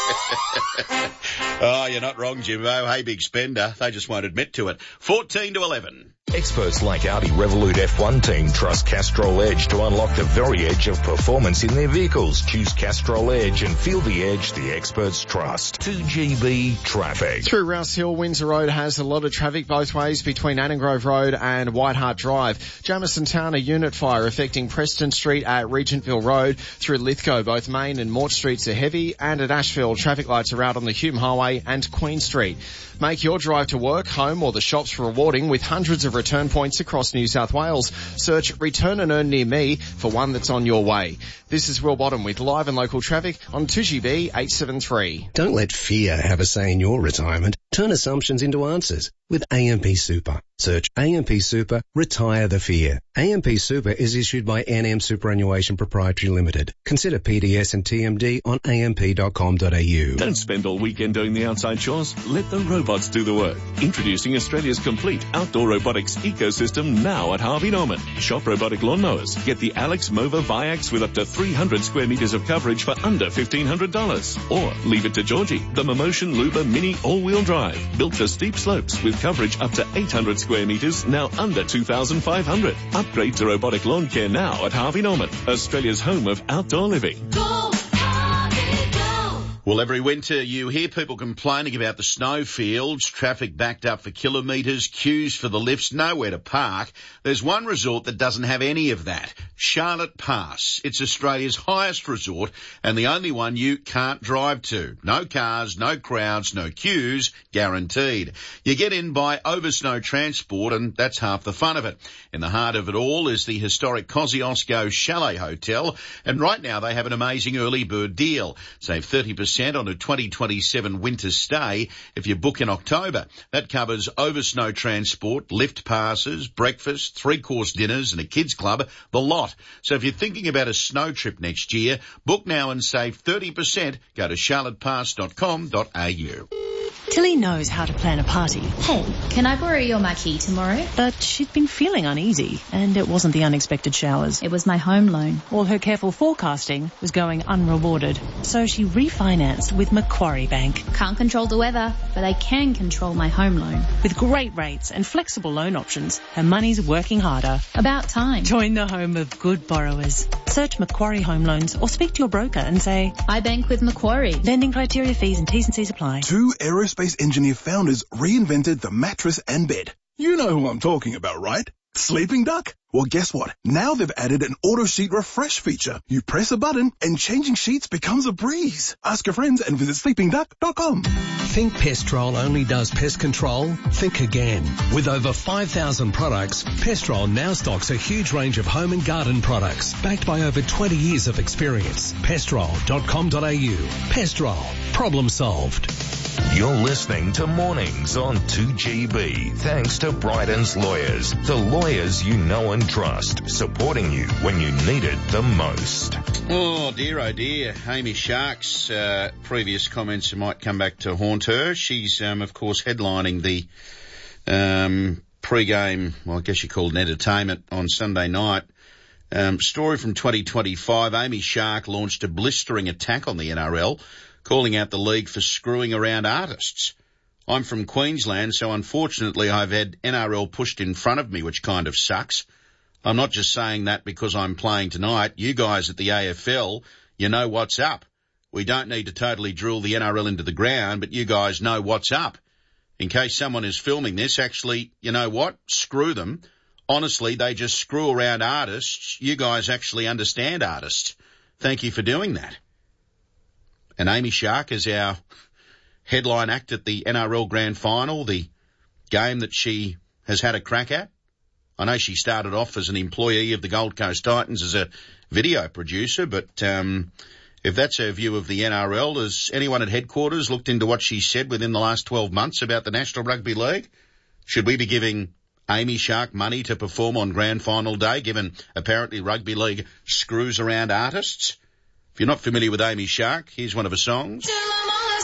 Oh, you're not wrong, Jimbo. Hey, big spender. They just won't admit to it. 14-11. Experts like Audi Revolut F1 team trust Castrol Edge to unlock the very edge of performance in their vehicles. Choose Castrol Edge and feel the edge the experts trust. 2GB traffic. Through Rouse Hill, Windsor Road has a lot of traffic both ways between Annangrove Road and White Hart Drive. Jamison Town, a unit fire affecting Preston Street at Regentville Road. Through Lithgow, both Main and Mort Streets are heavy, and at Ashfield, traffic lights are out on the Hume Highway and Queen Street. Make your drive to work, home or the shops rewarding with hundreds of return points across New South Wales. Search Return and Earn near me for one that's on your way. This is Will Bottom with live and local traffic on 2GB 873. Don't let fear have a say in your retirement. Turn assumptions into answers with AMP Super. Search AMP Super, retire the fear. AMP Super is issued by NM Superannuation Proprietary Limited. Consider PDS and TMD on amp.com.au. Don't spend all weekend doing the outside chores. Let the robots do the work. Introducing Australia's complete outdoor robotics ecosystem now at Harvey Norman. Shop robotic lawnmowers. Get the Alex Mova Viax with up to 300 square metres of coverage for under $1,500. Or leave it to Georgie, the Momotion Luba Mini all-wheel drive. Built for steep slopes with coverage up to 800 square metres, now under $2,500. Upgrade to robotic lawn care now at Harvey Norman, Australia's home of outdoor living. Go, Harvey, go! Well, every winter you hear people complaining about the snowfields, traffic backed up for kilometres, queues for the lifts, nowhere to park. There's one resort that doesn't have any of that. Charlotte Pass. It's Australia's highest resort and the only one you can't drive to. No cars, no crowds, no queues, guaranteed. You get in by Oversnow Transport and that's half the fun of it. In the heart of it all is the historic Kosciuszko Chalet Hotel, and right now they have an amazing early bird deal. Save 30% on a 2027 winter stay if you book in October. That covers Oversnow Transport, lift passes, breakfast, 3-course dinners and a kids club, the lot. So if you're thinking about a snow trip next year, book now and save 30%. Go to charlottepass.com.au. Tilly knows how to plan a party. Hey, can I borrow your marquee tomorrow? But she'd been feeling uneasy, and it wasn't the unexpected showers. It was my home loan. All her careful forecasting was going unrewarded. So she refinanced with Macquarie Bank. Can't control the weather, but I can control my home loan. With great rates and flexible loan options, her money's working harder. About time. Join the home of good borrowers. Search Macquarie Home Loans or speak to your broker and say, I bank with Macquarie. Lending criteria, fees and T's and C's apply. 2 aerospace engineer founders reinvented the mattress and bed. You know who I'm talking about, right? Sleeping Duck? Well, guess what? Now they've added an auto sheet refresh feature. You press a button and changing sheets becomes a breeze. Ask your friends and visit sleepingduck.com. Think Pestrol only does pest control? Think again. With over 5,000 products, Pestrol now stocks a huge range of home and garden products backed by over 20 years of experience. Pestrol.com.au. Pestrol. Problem solved. You're listening to Mornings on 2GB. Thanks to Bryden's Lawyers, the lawyers you know and trust, supporting you when you need it the most. Oh dear. Amy Shark's previous comments might come back to haunt her. She's, of course, headlining the pre-game, well, I guess you call it an entertainment on Sunday night. Story from 2025, Amy Shark launched a blistering attack on the NRL, calling out the league for screwing around artists. I'm from Queensland, so unfortunately I've had NRL pushed in front of me, which kind of sucks. I'm not just saying that because I'm playing tonight. You guys at the AFL, you know what's up. We don't need to totally drill the NRL into the ground, but you guys know what's up. In case someone is filming this, actually, you know what? Screw them. Honestly, they just screw around artists. You guys actually understand artists. Thank you for doing that. And Amy Shark is our headline act at the NRL Grand Final, the game that she has had a crack at. I know she started off as an employee of the Gold Coast Titans as a video producer, but if that's her view of the NRL, has anyone at headquarters looked into what she said within the last 12 months about the National Rugby League? Should we be giving Amy Shark money to perform on Grand Final day, given apparently Rugby League screws around artists? If you're not familiar with Amy Shark, here's one of her songs.